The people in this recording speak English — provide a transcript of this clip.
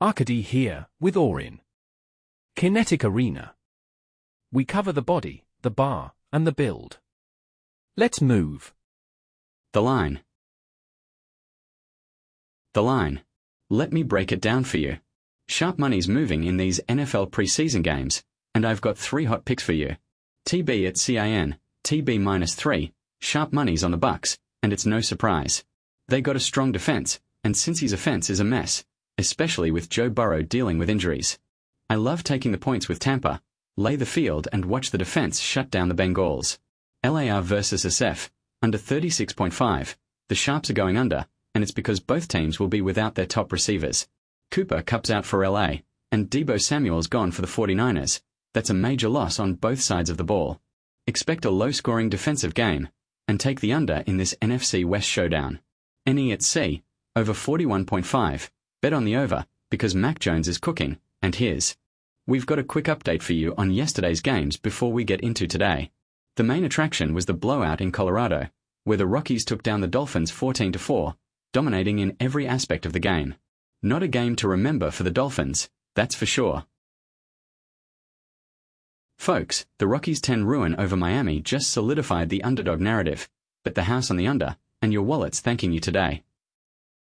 Arkady here, with Orin. Kinetic Arena. We cover the body, the bar, and the build. Let's move. The line. The line. Let me break it down for you. Sharp money's moving in these NFL preseason games, and I've got 3 hot picks for you. TB at CIN, TB -3, sharp money's on the Bucks, and it's no surprise. They got a strong defense, and Cincy's offense is a mess, especially with Joe Burrow dealing with injuries. I love taking the points with Tampa, lay the field and watch the defense shut down the Bengals. LAR versus SF, under 36.5, the Sharps are going under, and it's because both teams will be without their top receivers. Cooper Kupp's out for LA, and Deebo Samuel's gone for the 49ers. That's a major loss on both sides of the ball. Expect a low-scoring defensive game, and take the under in this NFC West showdown. NE at C, over 41.5, bet on the over, because Mac Jones is cooking, and here's. We've got a quick update for you on yesterday's games before we get into today. The main attraction was the blowout in Colorado, where the Rockies took down the Dolphins 14-4, dominating in every aspect of the game. Not a game to remember for the Dolphins, that's for sure. Folks, the Rockies' 10 ruin over Miami just solidified the underdog narrative. Bet the house on the under, and your wallet's thanking you today.